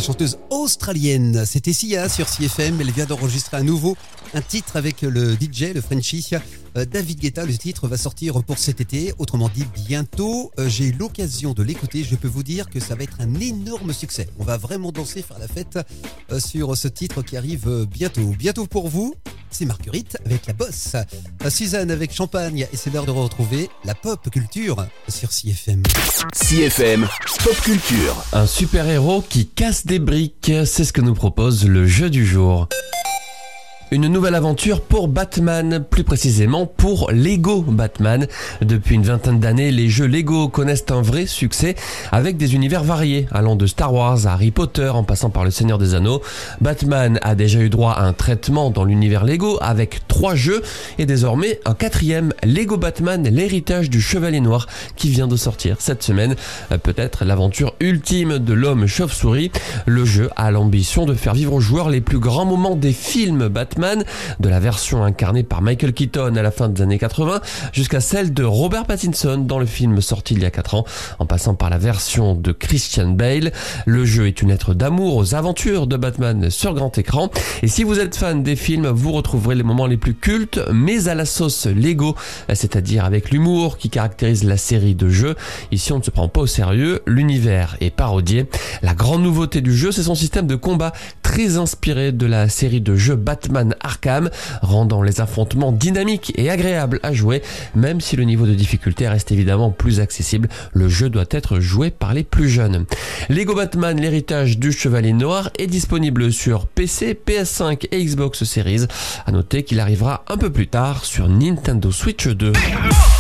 chanteuse australienne. C'était Sia sur CFM. Elle vient d'enregistrer à nouveau un titre avec le DJ, le Frenchie, David Guetta. Le titre va sortir pour cet été, autrement dit bientôt. J'ai eu l'occasion de l'écouter. Je peux vous dire que ça va être un énorme succès. On va vraiment danser, faire la fête sur ce titre qui arrive bientôt. Bientôt pour vous, c'est Marguerite avec la bosse. Suzanne avec Champagne. Et c'est l'heure de retrouver la pop culture sur CFM. CFM Pop Culture. Un super-héros qui casse des briques, c'est ce que nous propose le jeu du jour. Une nouvelle aventure pour Batman, plus précisément pour Lego Batman. Depuis une vingtaine d'années, les jeux Lego connaissent un vrai succès avec des univers variés, allant de Star Wars à Harry Potter en passant par le Seigneur des Anneaux. Batman a déjà eu droit à un traitement dans l'univers Lego avec 3 jeux et désormais un 4e, Lego Batman, l'héritage du Chevalier Noir, qui vient de sortir cette semaine. Peut-être l'aventure ultime de l'homme chauve-souris. Le jeu a l'ambition de faire vivre aux joueurs les plus grands moments des films Batman, de la version incarnée par Michael Keaton à la fin des années 80 jusqu'à celle de Robert Pattinson dans le film sorti il y a 4 ans, en passant par la version de Christian Bale. Le jeu est une lettre d'amour aux aventures de Batman sur grand écran. Et si vous êtes fan des films, vous retrouverez les moments les plus cultes, mais à la sauce Lego, c'est-à-dire avec l'humour qui caractérise la série de jeux. Ici, on ne se prend pas au sérieux, l'univers est parodié. La grande nouveauté du jeu, c'est son système de combat très inspiré de la série de jeux Batman Arkham, rendant les affrontements dynamiques et agréables à jouer, même si le niveau de difficulté reste évidemment plus accessible. Le jeu doit être joué par les plus jeunes. Lego Batman, l'héritage du Chevalier Noir, est disponible sur PC, PS5 et Xbox Series. À noter qu'il arrivera un peu plus tard sur Nintendo Switch 2.